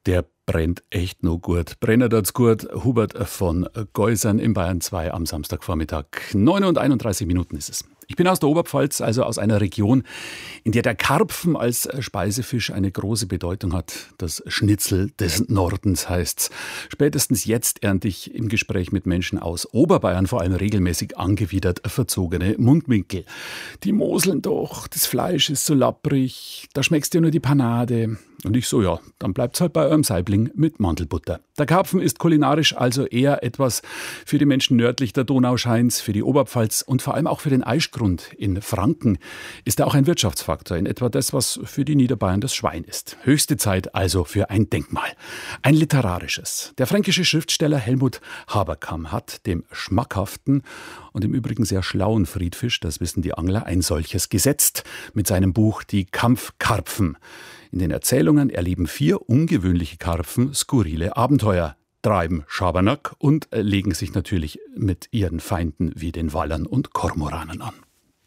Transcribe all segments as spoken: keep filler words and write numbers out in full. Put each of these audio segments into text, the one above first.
Der brennt echt noch gut. Brenner tut's gut. Hubert von Geusern in Bayern zwei am Samstagvormittag. neun und einunddreißig Minuten ist es. Ich bin aus der Oberpfalz, also aus einer Region, in der der Karpfen als Speisefisch eine große Bedeutung hat. Das Schnitzel des Nordens heißt's. Spätestens jetzt ernte ich im Gespräch mit Menschen aus Oberbayern vor allem regelmäßig angewidert verzogene Mundwinkel. Die moseln doch, das Fleisch ist so lapprig, da schmeckst dir nur die Panade. Und ich so, ja, dann bleibt's halt bei eurem Saibling mit Mandelbutter. Der Karpfen ist kulinarisch also eher etwas für die Menschen nördlich der Donauscheins, für die Oberpfalz und vor allem auch für den Aischgrund in Franken ist er auch ein Wirtschaftsfaktor, in etwa das, was für die Niederbayern das Schwein ist. Höchste Zeit also für ein Denkmal. Ein literarisches. Der fränkische Schriftsteller Helmut Haberkamp hat dem schmackhaften und im Übrigen sehr schlauen Friedfisch, das wissen die Angler, ein solches gesetzt mit seinem Buch Die Kampfkarpfen. In den Erzählungen erleben vier ungewöhnliche Karpfen skurrile Abenteuer, treiben Schabernack und legen sich natürlich mit ihren Feinden wie den Wallern und Kormoranen an.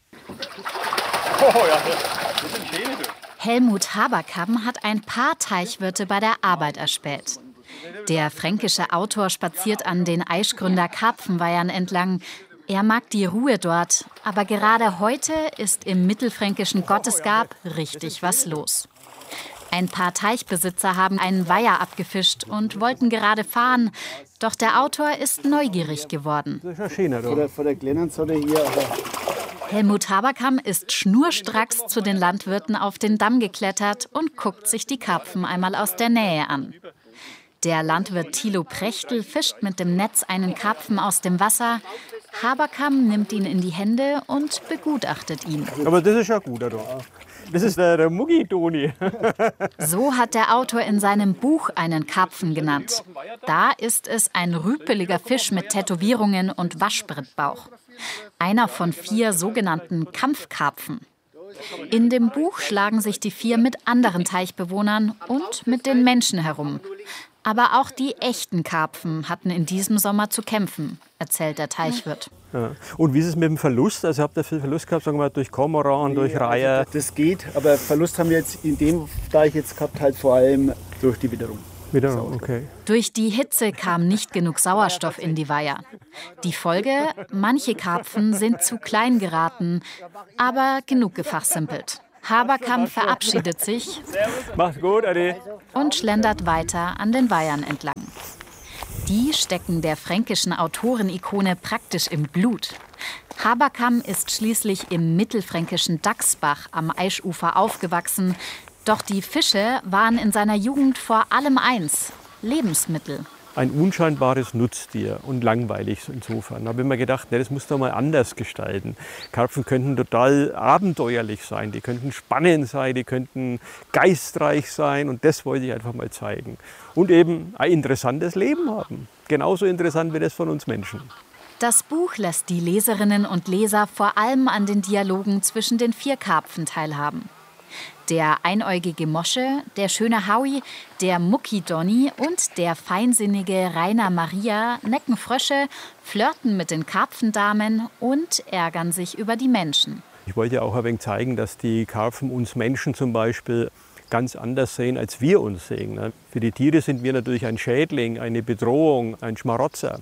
Oh ja, das sind schöne. Helmut Haberkamp hat ein paar Teichwirte bei der Arbeit erspäht. Der fränkische Autor spaziert an den Aischgründer Karpfenweihern entlang. Er mag die Ruhe dort, aber gerade heute ist im mittelfränkischen Gottesgab richtig was los. Ein paar Teichbesitzer haben einen Weiher abgefischt und wollten gerade fahren. Doch der Autor ist neugierig geworden. Das ist ja schöner, oder? Von der kleinen Sonne hier. Helmut Haberkamp ist schnurstracks zu den Landwirten auf den Damm geklettert und guckt sich die Karpfen einmal aus der Nähe an. Der Landwirt Thilo Prechtl fischt mit dem Netz einen Karpfen aus dem Wasser. Haberkamp nimmt ihn in die Hände und begutachtet ihn. Aber das ist ja gut, oder? Das ist der, der Muggi-Toni. So hat der Autor in seinem Buch einen Karpfen genannt. Da ist es ein rüpeliger Fisch mit Tätowierungen und Waschbrettbauch. Einer von vier sogenannten Kampfkarpfen. In dem Buch schlagen sich die vier mit anderen Teichbewohnern und mit den Menschen herum. Aber auch die echten Karpfen hatten in diesem Sommer zu kämpfen, erzählt der Teichwirt. Ja. Und wie ist es mit dem Verlust? Also habt ihr viel Verlust gehabt, sagen wir mal, durch Kormoran, nee, durch Reiher? Also das geht, aber Verlust haben wir jetzt in dem Teich jetzt gehabt, halt vor allem durch die Witterung. Witterung, okay. Durch die Hitze kam nicht genug Sauerstoff in die Weiher. Die Folge, manche Karpfen sind zu klein geraten, aber genug gefachsimpelt. Haberkamp verabschiedet sich Macht's gut, Adi. Und schlendert weiter an den Weihern entlang. Die stecken der fränkischen Autorenikone praktisch im Blut. Haberkamp ist schließlich im mittelfränkischen Dachsbach am Aischufer aufgewachsen. Doch die Fische waren in seiner Jugend vor allem eins: Lebensmittel. Ein unscheinbares Nutztier und langweilig insofern. Da habe ich mir gedacht, ne, das muss doch mal anders gestalten. Karpfen könnten total abenteuerlich sein, die könnten spannend sein, die könnten geistreich sein und das wollte ich einfach mal zeigen. Und eben ein interessantes Leben haben. Genauso interessant wie das von uns Menschen. Das Buch lässt die Leserinnen und Leser vor allem an den Dialogen zwischen den vier Karpfen teilhaben. Der einäugige Mosche, der schöne Howie, der Mucki Donny und der feinsinnige Rainer Maria necken Frösche, flirten mit den Karpfendamen und ärgern sich über die Menschen. Ich wollte ja auch ein wenig zeigen, dass die Karpfen uns Menschen zum Beispiel ganz anders sehen, als wir uns sehen. Für die Tiere sind wir natürlich ein Schädling, eine Bedrohung, ein Schmarotzer.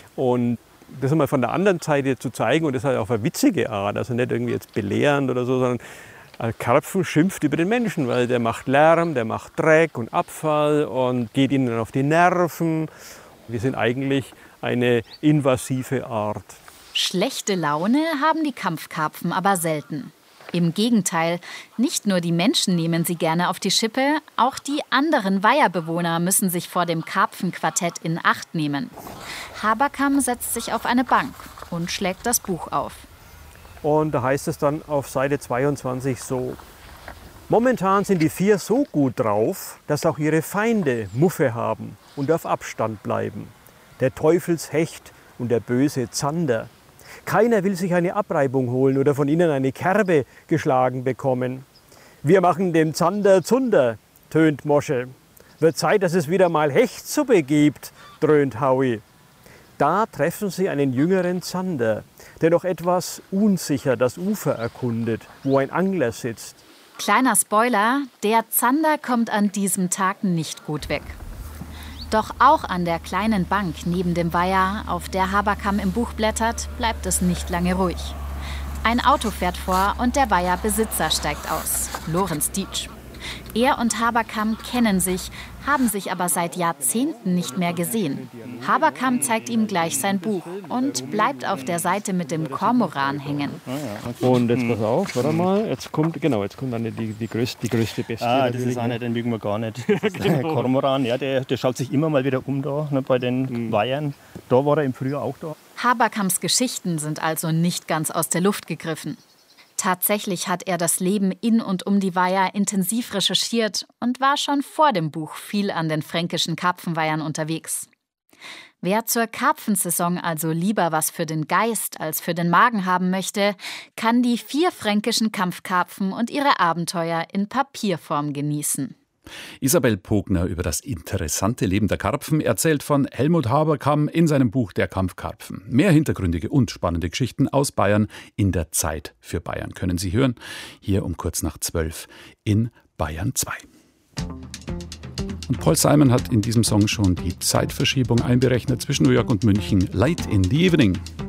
Und das einmal von der anderen Seite zu zeigen, und das halt auf eine witzige Art, also nicht irgendwie jetzt belehrend oder so, sondern ein Karpfen schimpft über den Menschen, weil der macht Lärm, der macht Dreck und Abfall und geht ihnen auf die Nerven. Wir sind eigentlich eine invasive Art. Schlechte Laune haben die Kampfkarpfen aber selten. Im Gegenteil, nicht nur die Menschen nehmen sie gerne auf die Schippe, auch die anderen Weiherbewohner müssen sich vor dem Karpfenquartett in Acht nehmen. Haberkamp setzt sich auf eine Bank und schlägt das Buch auf. Und da heißt es dann auf Seite zweiundzwanzig so: Momentan sind die vier so gut drauf, dass auch ihre Feinde Muffe haben und auf Abstand bleiben. Der Teufelshecht und der böse Zander. Keiner will sich eine Abreibung holen oder von ihnen eine Kerbe geschlagen bekommen. Wir machen dem Zander Zunder, tönt Mosche. Wird Zeit, dass es wieder mal Hechtsuppe gibt, dröhnt Howie. Da treffen sie einen jüngeren Zander, der noch etwas unsicher das Ufer erkundet, wo ein Angler sitzt. Kleiner Spoiler, der Zander kommt an diesem Tag nicht gut weg. Doch auch an der kleinen Bank neben dem Weiher, auf der Haberkamm im Buch blättert, bleibt es nicht lange ruhig. Ein Auto fährt vor und der Weiherbesitzer steigt aus, Lorenz Dietsch. Er und Haberkamm kennen sich, haben sich aber seit Jahrzehnten nicht mehr gesehen. Haberkamm zeigt ihm gleich sein Buch und bleibt auf der Seite mit dem Kormoran hängen. Und jetzt pass auf, warte mal, jetzt kommt, genau, jetzt kommt dann die, die, größte, die größte Bestie. Ah, das ist einer, den mögen wir gar nicht. Das ist der Kormoran, ja, der, der schaut sich immer mal wieder um da, ne, bei den mhm. Weihern. Da war er im Frühjahr auch da. Haberkamms Geschichten sind also nicht ganz aus der Luft gegriffen. Tatsächlich hat er das Leben in und um die Weiher intensiv recherchiert und war schon vor dem Buch viel an den fränkischen Karpfenweihern unterwegs. Wer zur Karpfensaison also lieber was für den Geist als für den Magen haben möchte, kann die vier fränkischen Kampfkarpfen und ihre Abenteuer in Papierform genießen. Isabel Pogner über das interessante Leben der Karpfen erzählt von Helmut Haberkamm in seinem Buch Der Kampfkarpfen. Mehr hintergründige und spannende Geschichten aus Bayern in der Zeit für Bayern können Sie hören, hier um kurz nach zwölf in Bayern zwei. Und Paul Simon hat in diesem Song schon die Zeitverschiebung einberechnet zwischen New York und München. Light in the Evening.